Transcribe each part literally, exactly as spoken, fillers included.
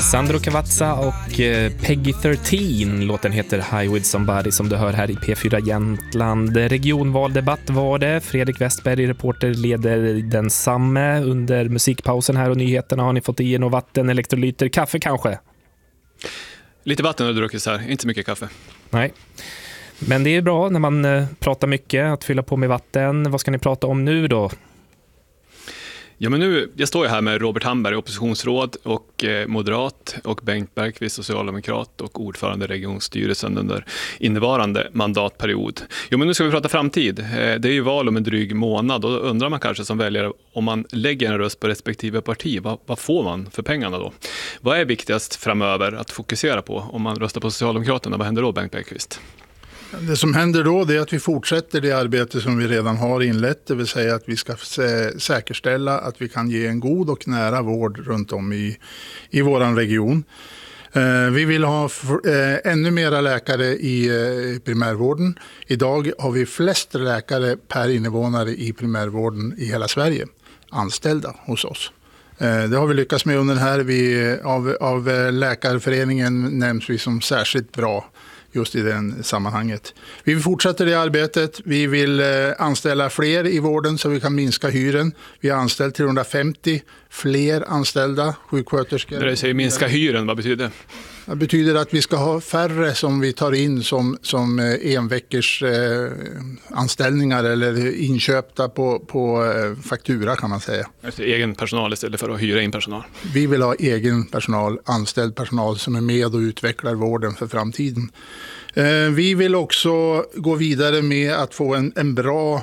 Sandro Cavazza och eh, Peggy tretton. Låten heter High With Somebody som du hör här i P fyra Jämtland. Regionvaldebatt var det. Fredrik Westberg, reporter, leder densamme. Under musikpausen här och nyheterna har ni fått i er och vatten, elektrolyter, kaffe kanske? Lite vatten har du druckit här, inte mycket kaffe. Nej, men det är bra när man eh, pratar mycket att fylla på med vatten. Vad ska ni prata om nu då? Ja, men nu, jag står ju här med Robert Hamberg, oppositionsråd och eh, moderat, och Bengt Bergqvist, socialdemokrat och ordförande i regionstyrelsen under innevarande mandatperiod. Jo, men nu ska vi prata framtid. Eh, det är ju val om en dryg månad och då undrar man kanske som väljare, om man lägger en röst på respektive parti, vad, vad får man för pengarna då? Vad är viktigast framöver att fokusera på om man röstar på Socialdemokraterna? Vad händer då, Bengt Bergqvist? Det som händer då är att vi fortsätter det arbete som vi redan har inlett, det vill säga att vi ska säkerställa att vi kan ge en god och nära vård runt om i, i vår region. Vi vill ha ännu mera läkare i primärvården. Idag har vi flest läkare per invånare i primärvården i hela Sverige, anställda hos oss. Det har vi lyckats med under den här. Vi, av, av Läkarföreningen nämns vi som särskilt bra just i det sammanhanget. Vi vill fortsätta det arbetet. Vi vill anställa fler i vården så vi kan minska hyren. Vi har anställt trehundrafemtio fler anställda sjuksköterskor. När du säger minska hyren, vad betyder det? Det betyder att vi ska ha färre som vi tar in som, som enveckors eh, anställningar eller inköpta på, på eh, faktura kan man säga. Alltså egen personal istället för att hyra in personal. Vi vill ha egen personal, anställd personal som är med och utvecklar vården för framtiden. Eh, vi vill också gå vidare med att få en, en bra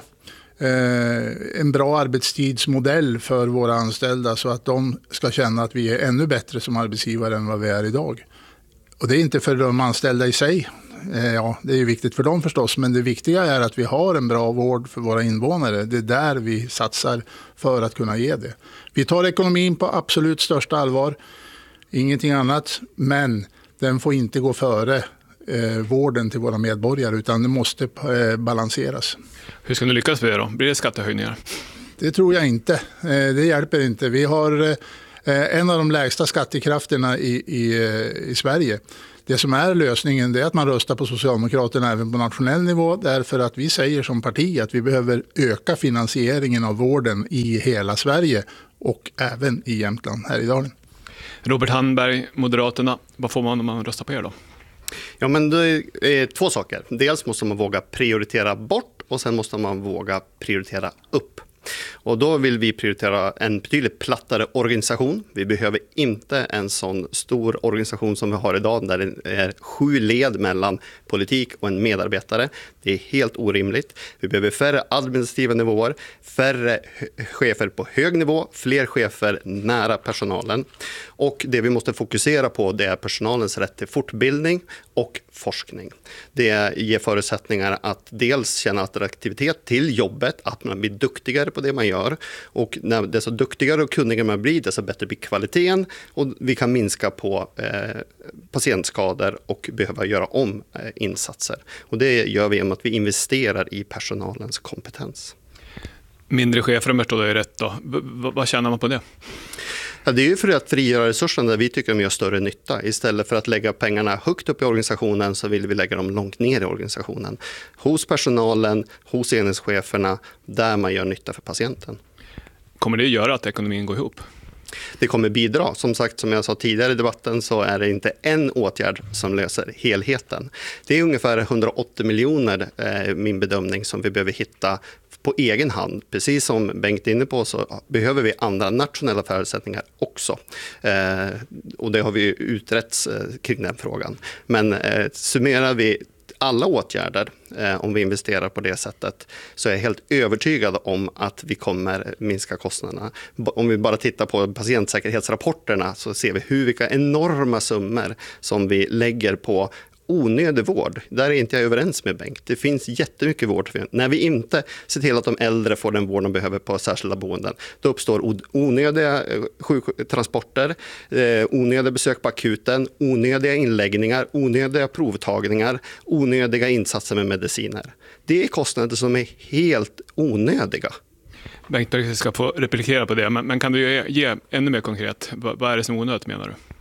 Eh, en bra arbetstidsmodell för våra anställda så att de ska känna att vi är ännu bättre som arbetsgivare än vad vi är idag. Och det är inte för de anställda i sig. Eh, ja, det är viktigt för dem förstås, men det viktiga är att vi har en bra vård för våra invånare. Det är där vi satsar för att kunna ge det. Vi tar ekonomin på absolut största allvar, ingenting annat, men den får inte gå före eh, vården till våra medborgare utan det måste eh, balanseras. Hur ska ni lyckas med det då? Blir det skattehöjningar? Det tror jag inte. Det hjälper inte. Vi har en av de lägsta skattekrafterna i, i, i Sverige. Det som är lösningen är att man röstar på Socialdemokraterna även på nationell nivå därför att vi säger som parti att vi behöver öka finansieringen av vården i hela Sverige och även i Jämtland, här i Dalen. Robert Hamberg, Moderaterna, vad får man om man röstar på er då? Ja, men det är två saker. Dels måste man våga prioritera bort och sen måste man våga prioritera upp. Och då vill vi prioritera en betydligt plattare organisation. Vi behöver inte en sån stor organisation som vi har idag där det är sju led mellan politik och en medarbetare. Det är helt orimligt. Vi behöver färre administrativa nivåer, färre chefer på hög nivå, fler chefer nära personalen. Och det vi måste fokusera på det är personalens rätt till fortbildning och forskning. Det ger förutsättningar att dels känna attraktivitet till jobbet, att man blir duktigare på det man gör. Och när desto duktigare och kunnigare man blir, desto bättre blir kvaliteten och vi kan minska på eh, patientskador och behöva göra om eh, insatser. Och det gör vi genom att vi investerar i personalens kompetens. Mindre chefer om jag förstår det rätt då. V- v- vad tjänar man på det? Ja, det är ju för att frigöra resurserna där vi tycker de gör större nytta. Istället för att lägga pengarna högt upp i organisationen så vill vi lägga dem långt ner i organisationen. Hos personalen, hos enhetscheferna, där man gör nytta för patienten. Kommer det göra att ekonomin går ihop? Det kommer bidra. Som sagt, som jag sa tidigare i debatten så är det inte en åtgärd som löser helheten. Det är ungefär hundraåttio miljoner, eh, min bedömning, som vi behöver hitta på egen hand. Precis som Bengt är inne på så behöver vi andra nationella förutsättningar också. Eh, och det har vi utrett eh, kring den frågan. Men eh, summerar vi alla åtgärder, eh, om vi investerar på det sättet, så är jag helt övertygad om att vi kommer minska kostnaderna. Om vi bara tittar på patientsäkerhetsrapporterna så ser vi hur vilka enorma summor som vi lägger på onödig vård. Där är inte jag överens med Bengt. Det finns jättemycket vård. När vi inte ser till att de äldre får den vård de behöver på särskilda boenden, då uppstår onödiga sjuktransporter, onödiga besök på akuten, onödiga inläggningar, onödiga provtagningar, onödiga insatser med mediciner. Det är kostnader som är helt onödiga. Bengt Bergqvist ska få replikera på det, men, men kan du ge, ge ännu mer konkret? Vad, vad är det som är onödigt, menar du?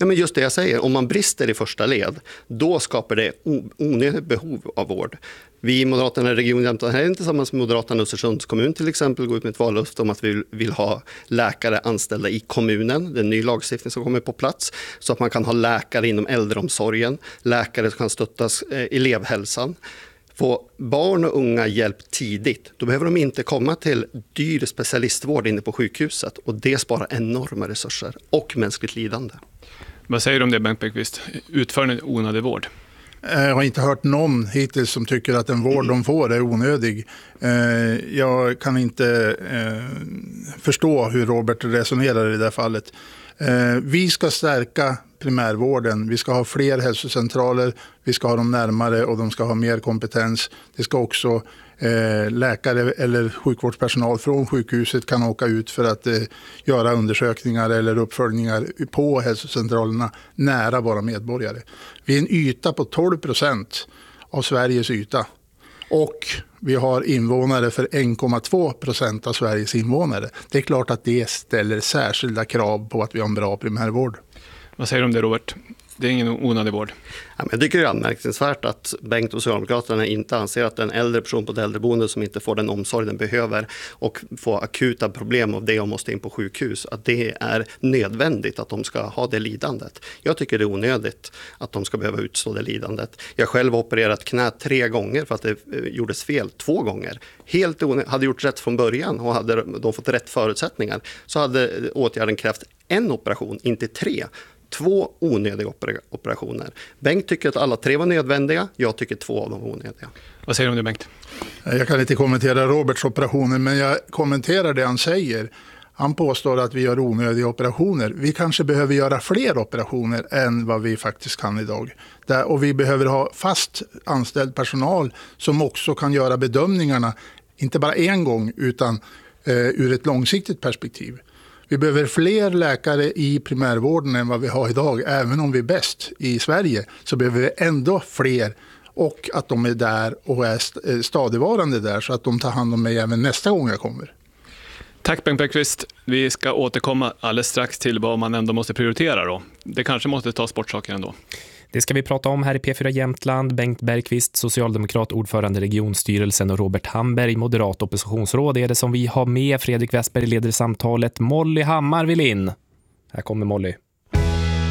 Ja, men just det jag säger, om man brister i första led, då skapar det onödigt behov av vård. Vi i Moderaterna i Region Jämtland här tillsammans med Moderaterna i Östersunds kommun till exempel går ut med ett vallöfte om att vi vill ha läkare anställda i kommunen. Det är en ny lagstiftning som kommer på plats så att man kan ha läkare inom äldreomsorgen, läkare som kan stöttas eh, elevhälsan. Få barn och unga hjälp tidigt, då behöver de inte komma till dyr specialistvård inne på sjukhuset och det sparar enorma resurser och mänskligt lidande. Vad säger du om det, Bengt Bergqvist? Utför en onödig vård? Jag har inte hört någon hittills som tycker att den vård de får är onödig. Jag kan inte förstå hur Robert resonerar i det här fallet. Vi ska stärka primärvården. Vi ska ha fler hälsocentraler. Vi ska ha dem närmare och de ska ha mer kompetens. Det ska också eh, läkare eller sjukvårdspersonal från sjukhuset kan åka ut för att eh, göra undersökningar eller uppföljningar på hälsocentralerna nära våra medborgare. Vi är en yta på tolv procent av Sveriges yta. Och vi har invånare för en komma två procent av Sveriges invånare. Det är klart att det ställer särskilda krav på att vi har en bra primärvård. Vad säger du om det, Robert? Det är ingen onödig vård. Ja, men jag tycker det är anmärkningsvärt att Bengt och Socialdemokraterna inte anser att en äldre person på ett äldreboende som inte får den omsorg den behöver och får akuta problem av det och måste in på sjukhus, att det är nödvändigt att de ska ha det lidandet. Jag tycker det är onödigt att de ska behöva utstå det lidandet. Jag själv har opererat knät tre gånger för att det gjordes fel två gånger. Helt onödigt. Hade gjort rätt från början och hade de fått rätt förutsättningar så hade åtgärden krävt en operation, inte tre. Två onödiga operationer. Bengt tycker att alla tre var nödvändiga. Jag tycker två av dem var onödiga. Vad säger du om det, Bengt? Jag kan inte kommentera Roberts operationer, men jag kommenterar det han säger. Han påstår att vi gör onödiga operationer. Vi kanske behöver göra fler operationer än vad vi faktiskt kan idag. Och vi behöver ha fast anställd personal som också kan göra bedömningarna, inte bara en gång utan eh, ur ett långsiktigt perspektiv. Vi behöver fler läkare i primärvården än vad vi har idag. Även om vi är bäst i Sverige så behöver vi ändå fler och att de är där och är stadigvarande där så att de tar hand om mig även nästa gång jag kommer. Tack Bengt Bergqvist. Vi ska återkomma alldeles strax till vad man ändå måste prioritera då. Det kanske måste ta sportsaker ändå. Det ska vi prata om här i P fyra Jämtland. Bengt Bergqvist, socialdemokrat, ordförande i regionstyrelsen, och Robert Hamberg, moderat oppositionsråd är det som vi har med. Fredrik Westberg leder samtalet. Molly Hammar vill in. Här kommer Molly.